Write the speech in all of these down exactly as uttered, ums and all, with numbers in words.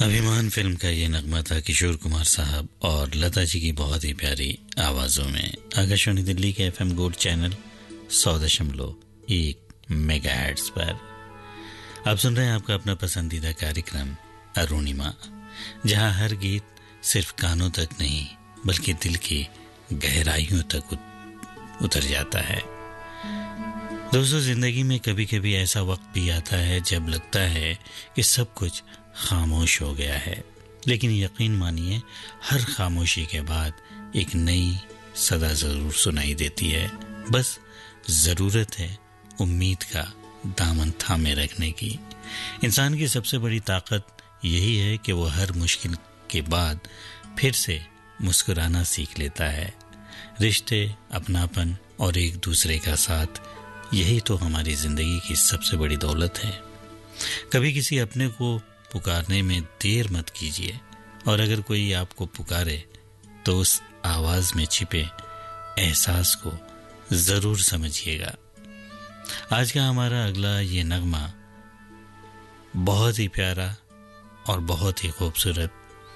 अभिमान फिल्म का ये नगमा था किशोर कुमार साहब और लता जी की बहुत ही प्यारी आवाजों में। आकाशवाणी दिल्ली के एफएम गोल्ड चैनल सौ दशमलव एक मेगाहर्ट्ज पर आप सुन रहे हैं आपका अपना पसंदीदा कार्यक्रम अरुणिमा, जहां हर गीत सिर्फ कानों तक नहीं बल्कि दिल की गहराइयों तक उतर जाता है। दोस्तों, जिंदगी में कभी कभी ऐसा वक्त भी आता है जब लगता है कि सब कुछ खामोश हो गया है, लेकिन यकीन मानिए हर खामोशी के बाद एक नई सदा जरूर सुनाई देती है। बस जरूरत है उम्मीद का दामन थामे रखने की। इंसान की सबसे बड़ी ताकत यही है कि वो हर मुश्किल के बाद फिर से मुस्कुराना सीख लेता है। रिश्ते, अपनापन और एक दूसरे का साथ, यही तो हमारी जिंदगी की सबसे बड़ी दौलत है। कभी किसी अपने को पुकारने में देर मत कीजिए, और अगर कोई आपको पुकारे तो उस आवाज में छिपे एहसास को जरूर समझिएगा। आज का हमारा अगला ये नगमा बहुत ही प्यारा और बहुत ही खूबसूरत,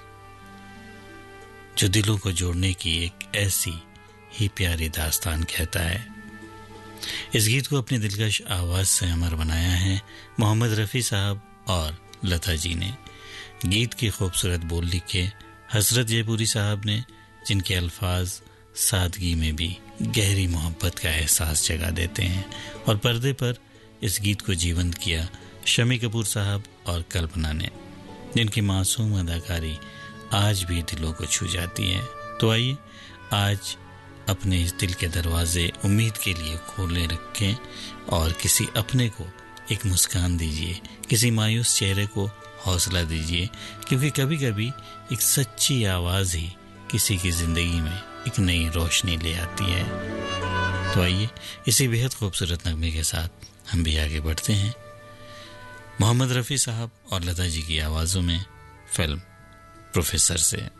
जो दिलों को जोड़ने की एक ऐसी ही प्यारी दास्तान कहता है। इस गीत को अपनी दिलकश आवाज से अमर बनाया है मोहम्मद रफी साहब और लता जी ने। गीत की खूबसूरत बोल लिखे हसरत जयपुरी साहब ने, जिनके अल्फाज सादगी में भी गहरी मोहब्बत का एहसास जगा देते हैं। और पर्दे पर इस गीत को जीवंत किया शमी कपूर साहब और कल्पना ने, जिनकी मासूम अदाकारी आज भी दिलों को छू जाती है। तो आइए आज अपने इस दिल के दरवाजे उम्मीद के लिए खोले रखें और किसी अपने को एक मुस्कान दीजिए, किसी मायूस चेहरे को हौसला दीजिए, क्योंकि कभी कभी एक सच्ची आवाज ही किसी की जिंदगी में एक नई रोशनी ले आती है। तो आइए इसी बेहद खूबसूरत नगमे के साथ हम भी आगे बढ़ते हैं। मोहम्मद रफी साहब और लता जी की आवाजों में फिल्म प्रोफेसर से।